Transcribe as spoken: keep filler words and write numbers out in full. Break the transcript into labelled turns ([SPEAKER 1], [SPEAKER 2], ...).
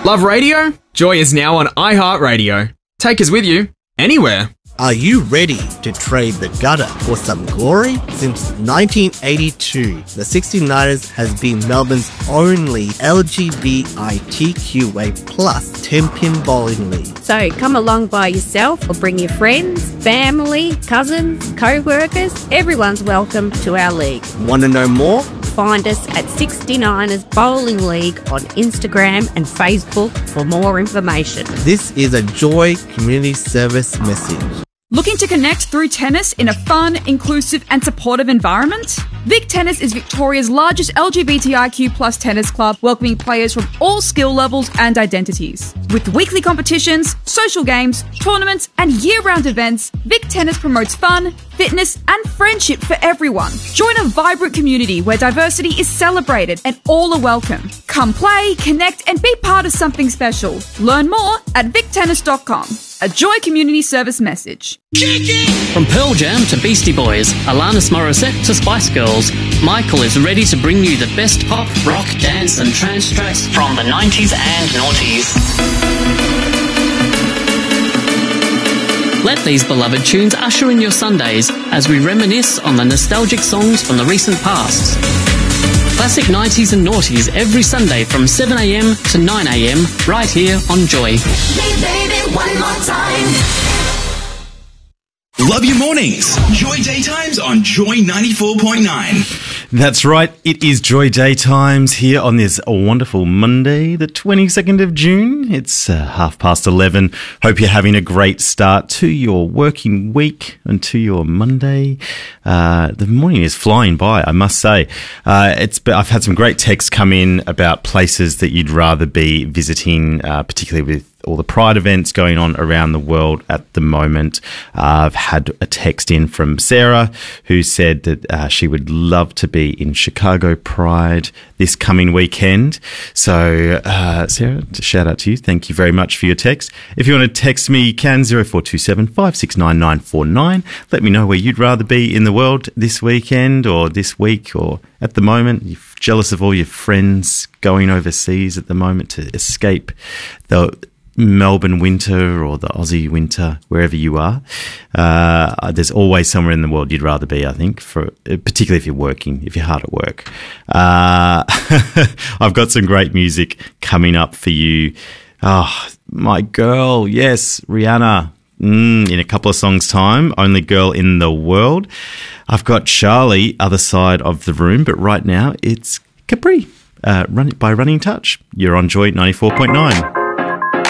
[SPEAKER 1] Love radio? Joy is now on iHeartRadio. Take us with you anywhere.
[SPEAKER 2] Are you ready to trade the gutter for some glory? Since nineteen eighty-two, the sixty-niners has been Melbourne's only L G B T Q A plus ten-pin bowling league.
[SPEAKER 3] So come along by yourself or bring your friends, family, cousins, co-workers. Everyone's welcome to our league.
[SPEAKER 2] Want to know more?
[SPEAKER 3] Find us at sixty-niners Bowling League on Instagram and Facebook for more information.
[SPEAKER 2] This is a Joy Community Service message.
[SPEAKER 4] Looking to connect through tennis in a fun, inclusive and supportive environment? Vic Tennis is Victoria's largest L G B T I Q plus tennis club, welcoming players from all skill levels and identities. With weekly competitions, social games, tournaments and year-round events, Vic Tennis promotes fun, fitness and friendship for everyone. Join a vibrant community where diversity is celebrated and all are welcome. Come play, connect and be part of something special. Learn more at vic tennis dot com. A Joy Community Service message.
[SPEAKER 5] From Pearl Jam to Beastie Boys, Alanis Morissette to Spice Girls, Michael is ready to bring you the best pop, rock, dance and trance tracks from the nineties and noughties. Let these beloved tunes usher in your Sundays as we reminisce on the nostalgic songs from the recent past. Classic nineties and noughties every Sunday from seven a m to nine a m right here on Joy.
[SPEAKER 6] Hey baby, one more time.
[SPEAKER 7] Love your mornings. Joy Daytimes on Joy ninety-four point nine.
[SPEAKER 8] That's right. It is Joy Daytimes here on this wonderful Monday, the twenty-second of June. It's uh, half past eleven. Hope you're having a great start to your working week and to your Monday. Uh, the morning is flying by, I must say. Uh, it's. I've had some great texts come in about places that you'd rather be visiting, uh, particularly with all the Pride events going on around the world at the moment. Uh, I've had a text in from Sarah who said that uh, she would love to be in Chicago Pride this coming weekend. So, uh, Sarah, shout out to you. Thank you very much for your text. If you want to text me, you can zero four two seven, five six nine, nine four nine. Let me know where you'd rather be in the world this weekend or this week or at the moment. You're jealous of all your friends going overseas at the moment to escape the Melbourne winter or the Aussie winter, wherever you are. Uh, there's always somewhere in the world you'd rather be, I think, for particularly if you're working, if you're hard at work. Uh, I've got some great music coming up for you. Oh, my girl, yes, Rihanna. Mm, in a couple of songs' time, Only Girl in the World. I've got Charlie, Other Side of the Room, but right now it's Capri uh, run, by Running Touch. You're on Joy ninety-four point nine.